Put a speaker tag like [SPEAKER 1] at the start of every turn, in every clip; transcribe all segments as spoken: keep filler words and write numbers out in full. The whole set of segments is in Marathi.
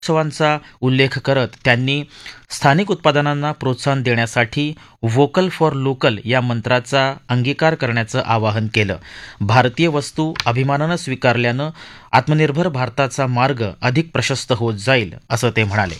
[SPEAKER 1] उत्सवांचा उल्लेख करत त्यांनी स्थानिक उत्पादनांना प्रोत्साहन देण्यासाठी व्होकल फॉर लोकल या मंत्राचा अंगीकार करण्याचं आवाहन केलं. भारतीय वस्तू अभिमानानं स्वीकारल्यानं आत्मनिर्भर भारताचा मार्ग अधिक प्रशस्त होत जाईल असं ते म्हणाले.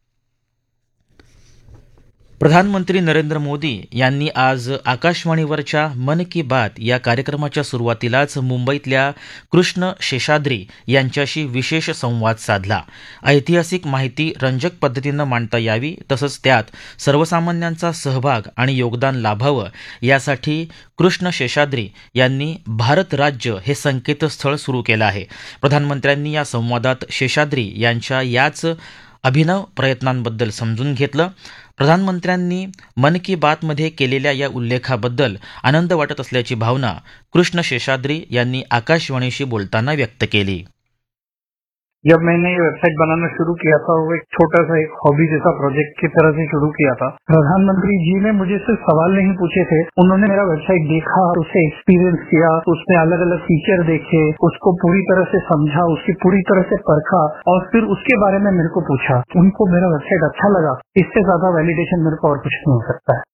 [SPEAKER 1] प्रधानमंत्री नरेंद्र मोदी यांनी आज आकाशवाणीवरच्या मन की बात या कार्यक्रमाच्या सुरुवातीलाच मुंबईतल्या कृष्ण शेषाद्री यांच्याशी विशेष संवाद साधला. ऐतिहासिक माहिती रंजक पद्धतीनं मांडता यावी तसंच त्यात सर्वसामान्यांचा सहभाग आणि योगदान लाभावं यासाठी कृष्ण शेषाद्री यांनी भारत राज्य हे संकेतस्थळ सुरू केलं आहे. प्रधानमंत्र्यांनी या संवादात शेषाद्री यांच्या याच अभिनव प्रयत्नांबद्दल समजून घेतलं. प्रधानमंत्र्यांनी मन की बातमध्ये केलेल्या या उल्लेखाबद्दल आनंद वाटत असल्याची भावना कृष्ण शेषाद्री यांनी आकाशवाणीशी बोलताना व्यक्त केली.
[SPEAKER 2] जब मैंने ये वेबसाइट बनाना शुरू किया था वो एक छोटा सा एक हॉबी जैसा प्रोजेक्ट की तरह से शुरू किया था. प्रधानमंत्री जी ने मुझे सिर्फ सवाल नहीं पूछे थे, उन्होंने मेरा वेबसाइट देखा, उसे एक्सपीरियंस किया, उसमें अलग अलग फीचर देखे, उसको पूरी तरह से समझा, उसकी पूरी तरह से परखा और फिर उसके बारे में मेरे को पूछा. उनको मेरा वेबसाइट अच्छा लगा. इससे ज्यादा वैलिडेशन मेरे को और कुछ नहीं हो सकता है.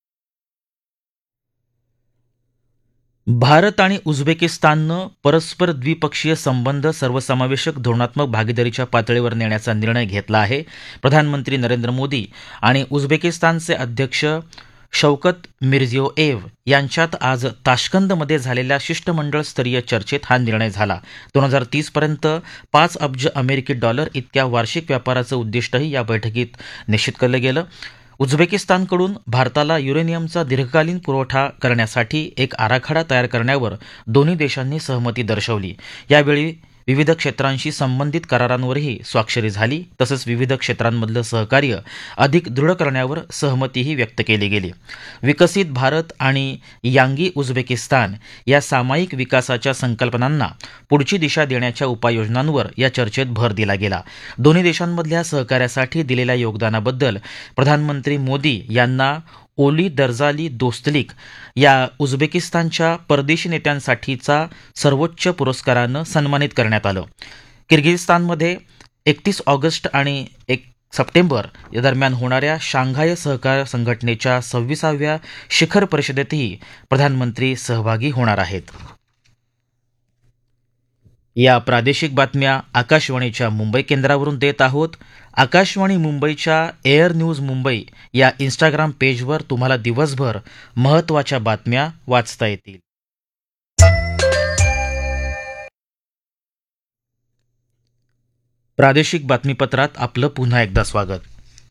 [SPEAKER 1] भारत आणि उझबेकिस्ताननं परस्पर द्विपक्षीय संबंध सर्वसमावेशक धोरणात्मक भागीदारीच्या पातळीवर नेण्याचा निर्णय घेतला आहे. प्रधानमंत्री नरेंद्र मोदी आणि उझबेकिस्तानचे अध्यक्ष शौकत मिर्झियोयेव यांच्यात आज ताश्कंदमध्ये झालेल्या शिष्टमंडळ स्तरीय चर्चेत हा निर्णय झाला. दोन हजार तीस पर्यंत पाच अब्ज अमेरिकी डॉलर इतक्या वार्षिक व्यापाराचं उद्दिष्टही या बैठकीत निश्चित केलं गेलं. उझबेकिस्तानकडून भारताला युरेनियमचा दीर्घकालीन पुरवठा करण्यासाठी एक आराखडा तयार करण्यावर दोन्ही देशांनी सहमती दर्शवली. यावेळी विविध क्षेत्रांशी संबंधित करारांवरही स्वाक्षरी झाली तसंच विविध क्षेत्रांमधलं सहकार्य अधिक दृढ करण्यावर सहमतीही व्यक्त केली गेली. विकसित भारत आणि यांगी उझबेकिस्तान या सामायिक विकासाच्या संकल्पनांना पुढची दिशा देण्याच्या उपाययोजनांवर या चर्चेत भर दिला गेला. दोन्ही देशांमधल्या सहकार्यासाठी दिलेल्या योगदानाबद्दल प्रधानमंत्री मोदी यांना ओली दर्जाली दोस्तलिक या उझबेकिस्तानच्या परदेशी नेत्यांसाठीचा सर्वोच्च पुरस्कारानं सन्मानित करण्यात आलं. किर्गिझस्तानमध्ये एकतीस ऑगस्ट आणि एक सप्टेंबर या दरम्यान होणाऱ्या शांघाय सहकार संघटनेच्या सव्वीसाव्या शिखर परिषदेतही प्रधानमंत्री सहभागी होणार आहेत. या प्रादेशिक बातम्या आकाशवाणीच्या मुंबई केंद्रावरून देत आहोत. आकाशवाणी मुंबईच्या एअर न्यूज मुंबई या इंस्टाग्राम पेजवर तुम्हाला दिवसभर महत्त्वाच्या बातम्या वाचता येतील. प्रादेशिक बातमीपत्रात आपलं पुन्हा एकदा स्वागत.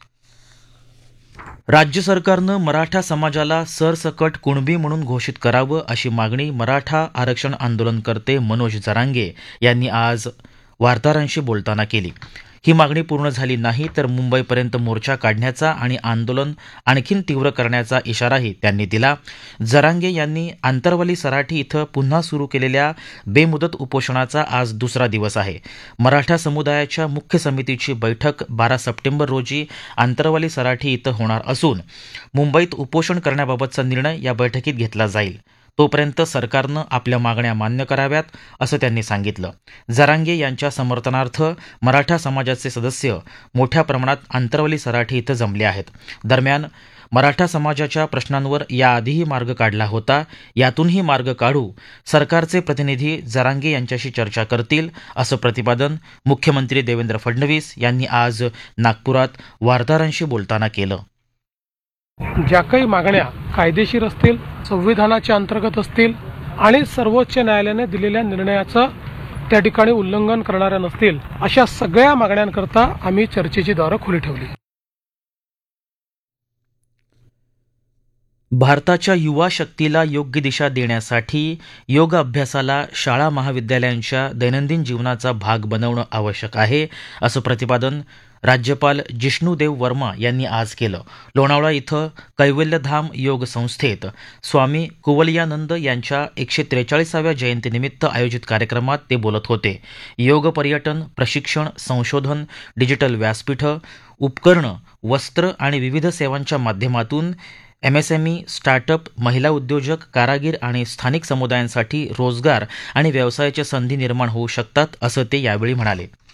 [SPEAKER 1] राज्य सरकारनं मराठा समाजाला सरसकट कुणबी म्हणून घोषित करावं अशी मागणी मराठा आरक्षण आंदोलनकर्ते मनोज जरांगे यांनी आज वार्ताहरांशी बोलताना केली. ही मागणी पूर्ण झाली नाही तर मुंबईपर्यंत मोर्चा काढण्याचा आणि आंदोलन आणखीन तीव्र करण्याचा इशाराही त्यांनी दिला. जरांगे यांनी आंतरवाली सराठी इथं पुन्हा सुरू केलेल्या बेमुदत उपोषणाचा आज दुसरा दिवस आहे. मराठा समुदायाच्या मुख्य समितीची बैठक बारा सप्टेंबर रोजी आंतरवाली सराठी इथं होणार असून मुंबईत उपोषण करण्याबाबतचा निर्णय या बैठकीत घेतला जाईल. तोपर्यंत सरकारनं आपल्या मागण्या मान्य कराव्यात असं त्यांनी सांगितलं. जरांगे यांच्या समर्थनार्थ मराठा समाजाचे सदस्य मोठ्या प्रमाणात आंतरवली सराठी इथं जमले आहेत. दरम्यान मराठा समाजाच्या प्रश्नांवर याआधीही मार्ग काढला होता. यातूनही मार्ग काढू सरकारचे प्रतिनिधी जरांगे यांच्याशी चर्चा करतील असं प्रतिपादन मुख्यमंत्री देवेंद्र फडणवीस यांनी आज नागपुरात वार्ताहरांशी बोलताना केलं.
[SPEAKER 3] ज्या काही मागण्या कायदेशीर असतील, संविधानाच्या अंतर्गत असतील आणि सर्वोच्च न्यायालयाने दिलेल्या निर्णयाचं त्या ठिकाणी उल्लंघन करणाऱ्या नसतील अशा सगळ्या मागण्यांकरता आम्ही चर्चेची दारं खुली ठेवली.
[SPEAKER 1] भारताच्या युवा शक्तीला योग्य दिशा देण्यासाठी योग अभ्यासाला शाळा महाविद्यालयांच्या दैनंदिन जीवनाचा भाग बनवणं आवश्यक आहे असं प्रतिपादन राज्यपाल जिष्णुदेव वर्मा यांनी आज केलं. लोणावळा इथं कैवल्यधाम योग संस्थेत स्वामी कुवलयानंद यांच्या एकशे त्रेचाळीसाव्या जयंतीनिमित्त आयोजित कार्यक्रमात ते बोलत होते. योग पर्यटन, प्रशिक्षण, संशोधन, डिजिटल व्यासपीठं, उपकरणं, वस्त्र आणि विविध सेवांच्या माध्यमातून एमएसएमई, स्टार्टअप, महिला उद्योजक, कारागीर आणि स्थानिक समुदायांसाठी रोजगार आणि व्यवसायाच्या संधी निर्माण होऊ शकतात असं ते यावेळी म्हणाले.